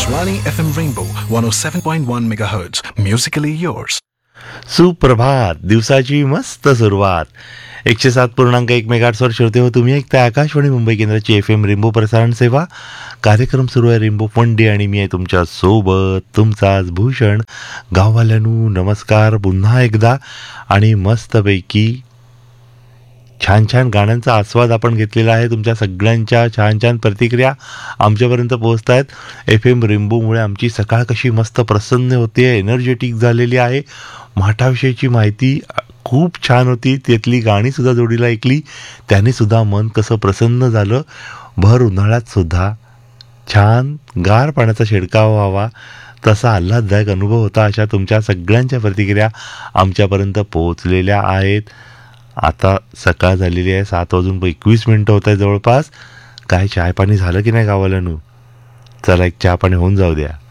Akashwani FM Rainbow 107.1 MHz. Musically yours. सुप्रभात, दिवसाची मस्त सुरुवात. 107.1 मेगाहर्ट्झवर श्रोते हो, तुम्ही ऐकताय आकाशवाणी मुंबई केंद्राची FM रेनबो प्रसारण सेवा. कार्यक्रम सुरू आहे रेनबो फन डे आणि मी आहे तुमच्या सोबत तुमचाच भूषण. गाववाल्यांनो नमस्कार पुन्हा एकदा. आणि मस्तपैकी छान छान गाण्यांचा आस्वाद आपण घेतलेला आहे. तुमच्या सगळ्यांच्या छान छान प्रतिक्रिया आमच्यापर्यंत पोहोचत आहेत. FM रेनबोमुळे आमची सकाळ कशी मस्त प्रसन्न होते, एनर्जेटिक झालेली आहे. माठाविषयीची माहिती खूप छान होती, त्यातली गाणीसुद्धा जोडीला ऐकली, त्यानेसुद्धा मन कसं प्रसन्न झालं. भर उन्हाळ्यात सुद्धा छान गार पाण्याचा शिडकावा व्हावा तसा आल्हाददायक अनुभव होता. अशा तुमच्या सगळ्यांच्या प्रतिक्रिया आमच्यापर्यंत पोहोचलेल्या आहेत. आता सकाळ झालेली आहे, 7:21 होत आहे जवळपास. काय चहा पाणी झालं की नाही गावाल्यानं? चला एक चहा पाणी होऊन जाऊ द्या.